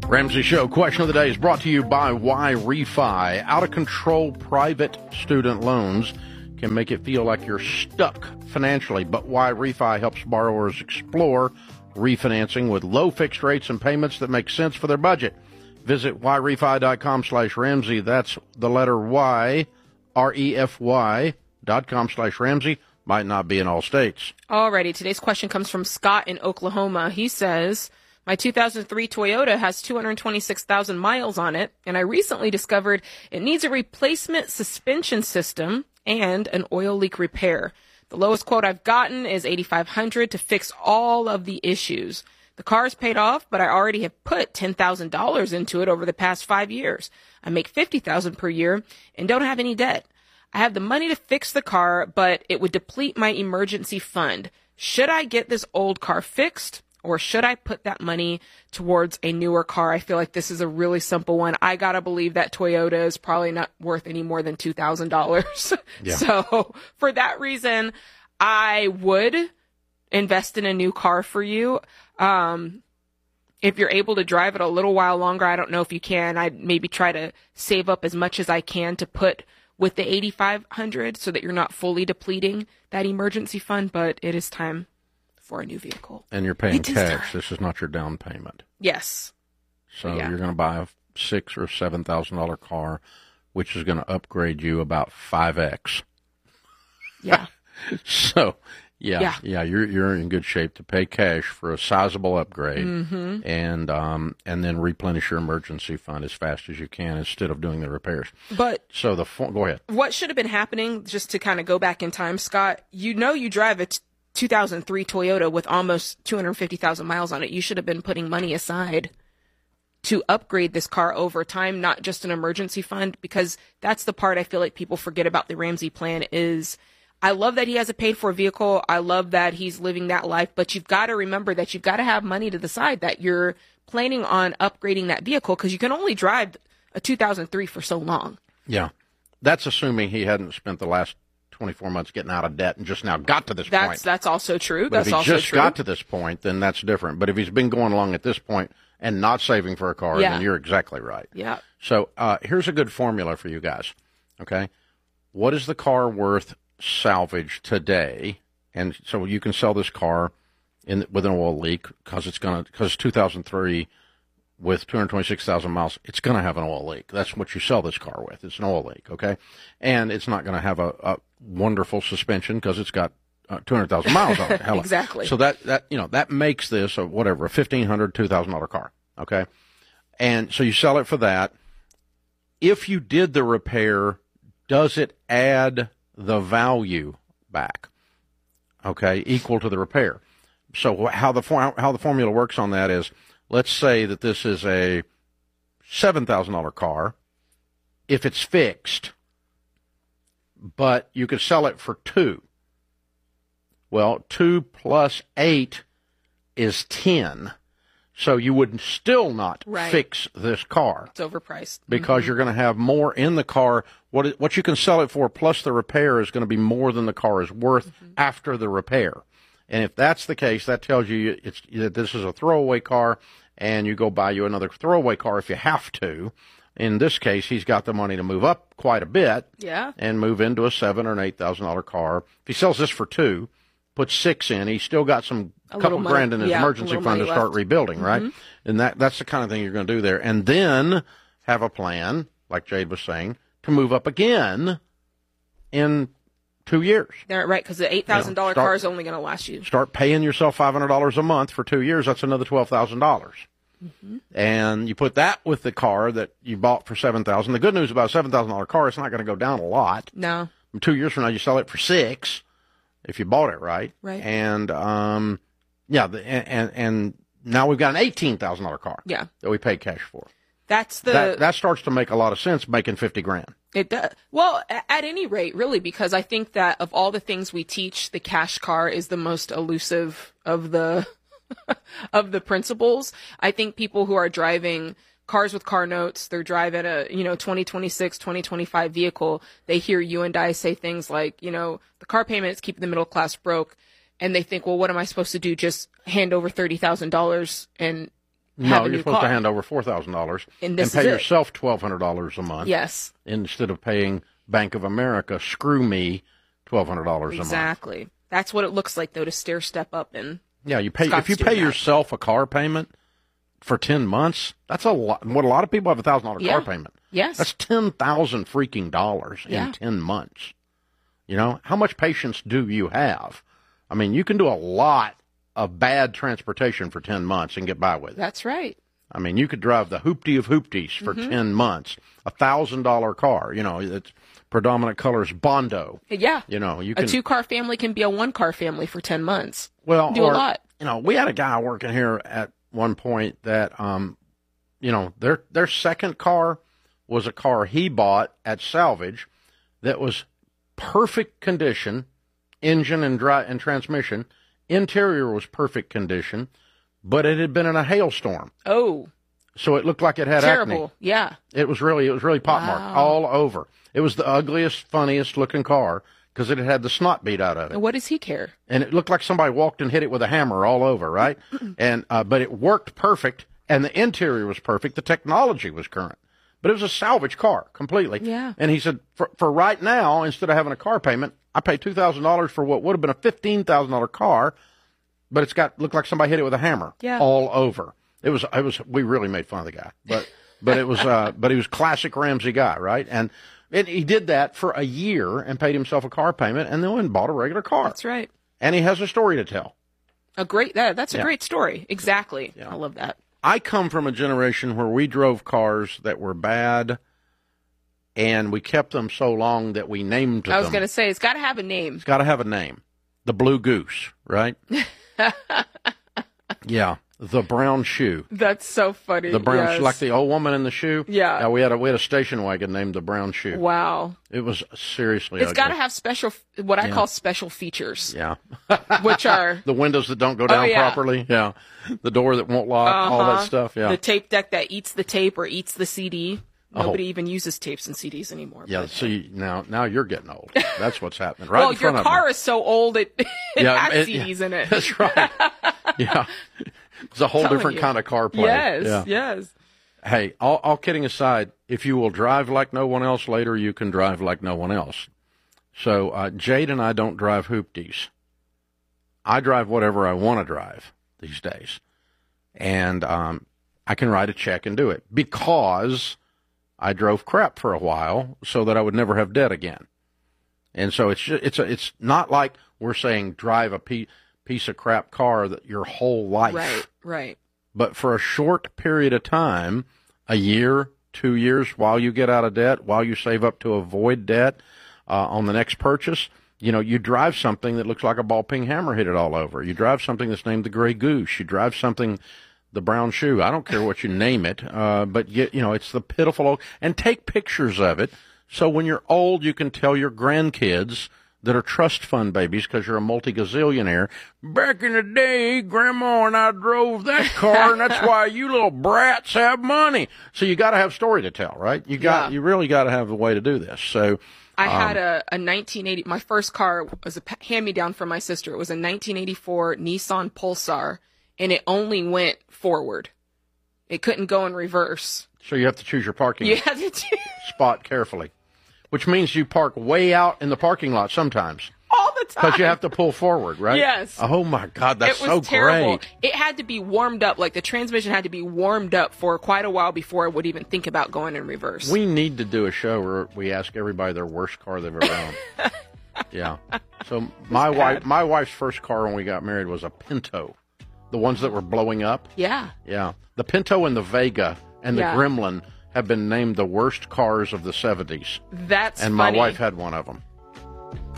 Ramsey Show question of the day is brought to you by YRefi. Out-of-control private student loans can make it feel like you're stuck financially, but YRefi helps borrowers explore refinancing with low fixed rates and payments that make sense for their budget. Visit YRefi.com/Ramsey. That's the letter Y, REFY.com/Ramsey. Might not be in all states. Alrighty, today's question comes from Scott in Oklahoma. He says, my 2003 Toyota has 226,000 miles on it, and I recently discovered it needs a replacement suspension system and an oil leak repair. The lowest quote I've gotten is $8,500 to fix all of the issues. The car is paid off, but I already have put $10,000 into it over the past 5 years. I make $50,000 per year and don't have any debt. I have the money to fix the car, but it would deplete my emergency fund. Should I get this old car fixed, or should I put that money towards a newer car? I feel like this is a really simple one. I gotta believe that Toyota is probably not worth any more than $2,000. Yeah. So for that reason, I would invest in a new car for you. If you're able to drive it a little while longer, I don't know if you can. I'd maybe try to save up as much as I can to put with the $8,500 so that you're not fully depleting that emergency fund, but it is time for a new vehicle. And you're paying cash. This is not your down payment. Yes. So you're going to buy a $6,000 or $7,000 car, which is going to upgrade you about 5x. Yeah. So, you're in good shape to pay cash for a sizable upgrade, and then replenish your emergency fund as fast as you can instead of doing the repairs. But so go ahead. What should have been happening, just to kind of go back in time, Scott? You drive a 2003 Toyota with almost 250,000 miles on it. You should have been putting money aside to upgrade this car over time, not just an emergency fund, because that's the part I feel like people forget about the Ramsey plan is, I love that he has a paid-for vehicle. I love that he's living that life, but you've got to remember that you've got to have money to the side that you're planning on upgrading that vehicle, because you can only drive a 2003 for so long. Yeah. That's assuming he hadn't spent the last 24 months getting out of debt and just now got to this point. That's also true. But if he just got to this point, then that's different. But if he's been going along at this point and not saving for a car, then you're exactly right. Yeah. So here's a good formula for you guys. Okay. What is the car worth salvage today? And so you can sell this car with an oil leak because it's 2003 with 226,000 miles. It's going to have an oil leak. That's what you sell this car with. It's an oil leak. Okay. And it's not going to have a wonderful suspension because it's got 200,000 miles on it. Exactly. So that makes this a $1,500, $2,000 car. Okay. And so you sell it for that. If you did the repair, does it add the value back? Okay. Equal to the repair. So how the formula works on that is, let's say that this is a $7,000 car. If it's fixed, but you could sell it for $2,000. Well, 2 plus 8 is 10. So you would still not fix this car. It's overpriced. Because you're going to have more in the car. What you can sell it for plus the repair is going to be more than the car is worth after the repair. And if that's the case, that tells you that this is a throwaway car, and you go buy you another throwaway car if you have to. In this case, he's got the money to move up quite a bit and move into a $7,000 or $8,000 car. If he sells this for $2,000, puts $6,000 in, he's still got a couple grand in his emergency fund to start rebuilding, right? And that's the kind of thing you're going to do there. And then have a plan, like Jade was saying, to move up again in 2 years. Right, because the $8,000 car is only going to last you. Start paying yourself $500 a month for 2 years. That's another $12,000. And you put that with the car that you bought for $7,000. The good news about a $7,000 car, it's not going to go down a lot. No. 2 years from now, you sell it for $6,000 if you bought it right. Right. And and now we've got an $18,000 car. Yeah. That we paid cash for. That starts to make a lot of sense, making $50,000. It does. Well, at any rate, really, because I think that of all the things we teach, the cash car is the most elusive of the of the principles. I think people who are driving cars with car notes, they're driving a 2026, 2025 vehicle. They hear you and I say things like, the car payment is keeping the middle class broke, and they think, well, what am I supposed to do? Just hand over $30,000 and have a you're new supposed car. to hand over $4,000 And and this pay is it. yourself $1,200 a month. Yes, Instead of paying Bank of America, screw me, $1,200 a month. exactly. That's what it looks like, though, to stair step up. And Yeah, you pay Scott's if you doing pay that. yourself a car payment for 10 months. That's a lot. What a lot of people have $1,000 Yeah. car payment. yes, That's $10,000 freaking dollars Yeah. in 10 months. You know, how much patience do you have? I mean, you can do a lot of bad transportation for 10 months and get by with it. that's right. I mean, you could drive the hoopty of hoopties for 10 months, $1,000 car. You know, its predominant color is Bondo. Yeah, You know, you a can 2-car family can be a 1-car family for 10 months. well do a lot. You know, we had a guy working here at one point that, you know, their second car was a car he bought at salvage that was perfect condition, engine and transmission. Interior was perfect condition, but it had been in a hailstorm, Oh, so it looked like it had terrible. acne. Yeah. It was really pockmarked all over. It was the ugliest, funniest looking car because it had the snot beat out of it. What does he care? And it looked like somebody walked and hit it with a hammer all over, right? And but it worked perfect, and the interior was perfect. The technology was current, but it was a salvage car completely. Yeah. And he said, for right now, instead of having a car payment, I pay $2,000 for what would have been a $15,000 car, but it's looked like somebody hit it with a hammer all over. It was. We really made fun of the guy, but it was. But he was classic Ramsey guy, right? And he did that for a year and paid himself a car payment, and then went and bought a regular car. That's right. And he has a story to tell. That's a great story. Exactly. I love that. I come from a generation where we drove cars that were bad, and we kept them so long that we named them. I was going to say, it's got to have a name. It's got to have a name. The Blue Goose, right? Yeah. The Brown Shoe. That's so funny. The brown yes. shoe, like the old woman in the shoe. Yeah. We had a station wagon named the Brown Shoe. Wow. It was seriously It's ugly. got to have what I call special features, Yeah. which are The windows that don't go down yeah. properly. Yeah. The door that won't lock. All that stuff. Yeah. the tape deck that eats the tape or eats the CD. Nobody even uses tapes and CDs anymore. Yeah. but- See, now you're getting old. That's what's happening. Right well, in front your of me. car is so old it Yeah, has CDs in it. That's right. Yeah. It's a whole Telling different you. kind of car play. Yes, Yeah. yes. Hey, all kidding aside, if you will drive like no one else later, you can drive like no one else. So Jade and I don't drive hoopties. I drive whatever I want to drive these days. And I can write a check and do it because I drove crap for a while so that I would never have debt again. And so it's not like we're saying drive a piece of crap car that your whole life. Right, right. But for a short period of time, a year, 2 years, while you get out of debt, while you save up to avoid debt on the next purchase, you know, you drive something that looks like a ball peen hammer hit it all over. You drive something that's named the Gray Goose. You drive something, the Brown Shoe. I don't care what you name it, but you know, it's the pitiful old. And take pictures of it so when you're old, you can tell your grandkids that are trust fund babies because you're a multi-gazillionaire. Back in the day, Grandma and I drove that car, and that's why you little brats have money. So you got to have story to tell, right? You really got to have a way to do this. So I had a 1980. My first car was a hand-me-down from my sister. It was a 1984 Nissan Pulsar, and it only went forward. It couldn't go in reverse. So you have to choose your parking You had to do spot carefully, which means you park way out in the parking lot sometimes all the time. because you have to pull forward, right? Yes. Oh, my God, that's It was so terrible. great. It had to be warmed up. Like the transmission had to be warmed up for quite a while before it would even think about going in reverse. We need to do a show where we ask everybody their worst car they've ever owned. Yeah. So my wife's first car when we got married was a Pinto, the ones that were blowing up. Yeah. Yeah. The Pinto and the Vega and the Yeah. Gremlin have been named the worst cars of the 70s. That's And funny. my wife had one of them.